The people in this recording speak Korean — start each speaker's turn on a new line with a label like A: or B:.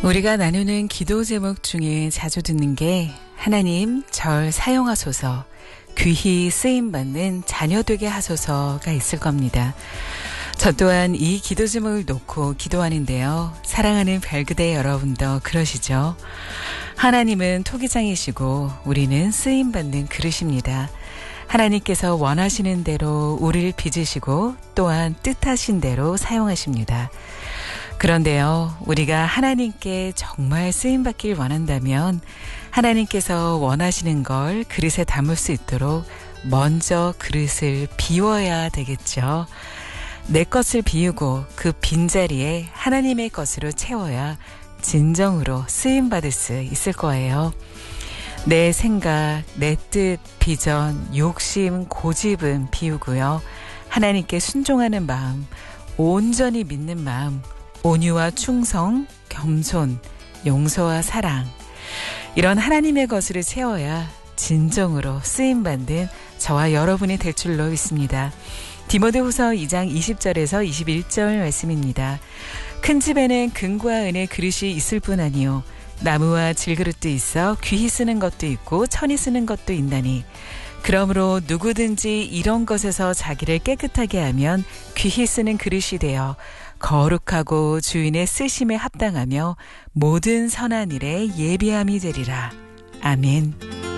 A: 우리가 나누는 기도 제목 중에 자주 듣는 게 하나님 절 사용하소서, 귀히 쓰임받는 자녀 되게 하소서가 있을 겁니다. 저 또한 이 기도 제목을 놓고 기도하는데요. 사랑하는 별그대 여러분도 그러시죠? 하나님은 토기장이시고 우리는 쓰임받는 그릇입니다. 하나님께서 원하시는 대로 우리를 빚으시고 또한 뜻하신 대로 사용하십니다. 그런데요, 우리가 하나님께 정말 쓰임받길 원한다면 하나님께서 원하시는 걸 그릇에 담을 수 있도록 먼저 그릇을 비워야 되겠죠. 내 것을 비우고 그 빈자리에 하나님의 것으로 채워야 진정으로 쓰임받을 수 있을 거예요. 내 생각, 내 뜻, 비전, 욕심, 고집은 비우고요. 하나님께 순종하는 마음, 온전히 믿는 마음, 온유와 충성, 겸손, 용서와 사랑, 이런 하나님의 것으로 채워야 진정으로 쓰임받는 저와 여러분이 될 줄로 믿습니다. 디모데후서 2장 20절에서 21절 말씀입니다. 큰 집에는 금과 은의 그릇이 있을 뿐 아니요 나무와 질그릇도 있어 귀히 쓰는 것도 있고 천히 쓰는 것도 있나니 그러므로 누구든지 이런 것에서 자기를 깨끗하게 하면 귀히 쓰는 그릇이 되어 거룩하고 주인의 쓰심에 합당하며 모든 선한 일에 예비함이 되리라. 아멘.